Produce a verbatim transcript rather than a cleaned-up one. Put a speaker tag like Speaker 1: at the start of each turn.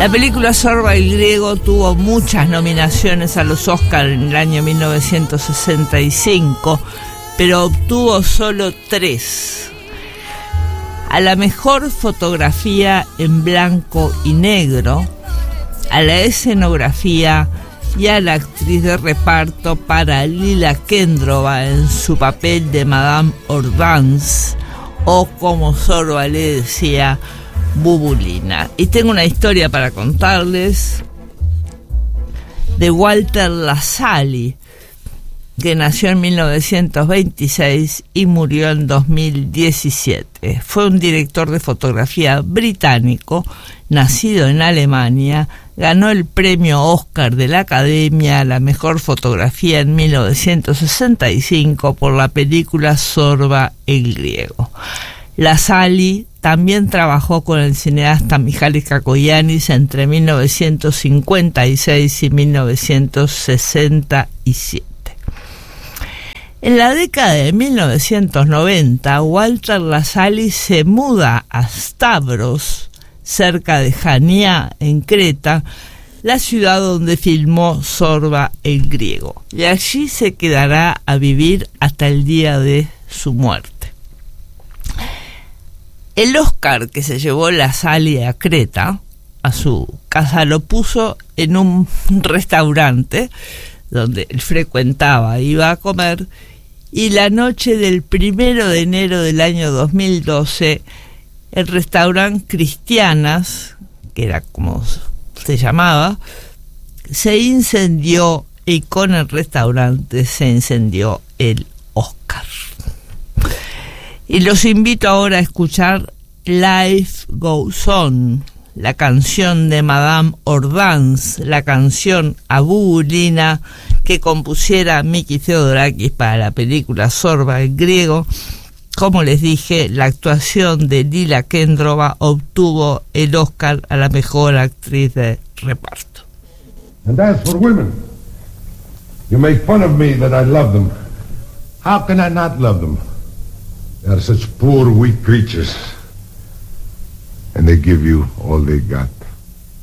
Speaker 1: La película Zorba el Griego tuvo muchas nominaciones a los Oscar en el año mil novecientos sesenta y cinco, pero obtuvo solo tres. A la mejor fotografía en blanco y negro, a la escenografía y a la actriz de reparto para Lila Kendrova en su papel de Madame Ordance, o como Zorba le decía, Bubulina. Y tengo una historia para contarles de Walter Lasalli, que nació en mil novecientos veintiséis y murió en dos mil diecisiete. Fue un director de fotografía británico, nacido en Alemania. Ganó el premio Oscar de la Academia a la mejor fotografía en mil novecientos sesenta y cinco por la película Zorba el Griego. Lasalli también trabajó con el cineasta Mihalis Kakoyannis entre mil novecientos cincuenta y seis y mil novecientos sesenta y siete. En la década de mil novecientos noventa, Walter Lasalli se muda a Stavros, cerca de Chania, en Creta, la ciudad donde filmó Zorba el Griego, y allí se quedará a vivir hasta el día de su muerte. El Oscar que se llevó Lasalli a Creta, a su casa, lo puso en un restaurante donde él frecuentaba, iba a comer, y la noche del primero de enero del año dos mil doce, el restaurante Cristianas, que era como se llamaba, se incendió, y con el restaurante se incendió el Oscar. Y los invito ahora a escuchar Life Goes On, la canción de Madame Ordance, la canción a Bubulina que compusiera Miki Theodorakis para la película Zorba el Griego. Como les dije, la actuación de Lila Kendrova obtuvo el Oscar a la mejor actriz de reparto.
Speaker 2: And as for women, you make fun of me that I love them. How can I not love them? They are such poor, weak creatures. And they give you all they got.